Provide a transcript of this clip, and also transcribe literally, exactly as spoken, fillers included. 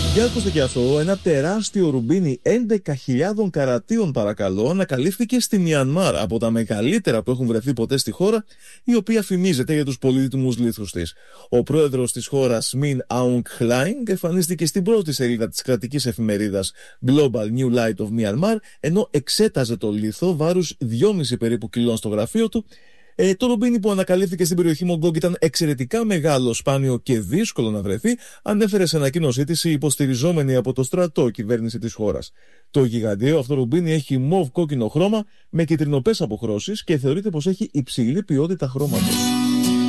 Για ακούστε και αυτό, ένα τεράστιο ρουμπίνι έντεκα χιλιάδες καρατίων παρακαλώ ανακαλύφθηκε στη Μιανμάρ, από τα μεγαλύτερα που έχουν βρεθεί ποτέ στη χώρα, η οποία φημίζεται για τους πολύτιμους λίθους της. Ο πρόεδρος της χώρας Min Aung Hlaing εμφανίστηκε στην πρώτη σελίδα της κρατικής εφημερίδας Global New Light of Myanmar, ενώ εξέταζε το λίθο βάρους δυόμισι περίπου κιλών στο γραφείο του. Ε, το ρουμπίνι που ανακαλύφθηκε στην περιοχή Μογκόγκ ήταν εξαιρετικά μεγάλο, σπάνιο και δύσκολο να βρεθεί, ανέφερε σε ανακοίνωσή της η υποστηριζόμενη από το στρατό κυβέρνηση της χώρας. Το γιγαντιαίο αυτό ρουμπίνι έχει μοβ κόκκινο χρώμα με κυτρινοπές αποχρώσεις και θεωρείται πως έχει υψηλή ποιότητα χρώματος.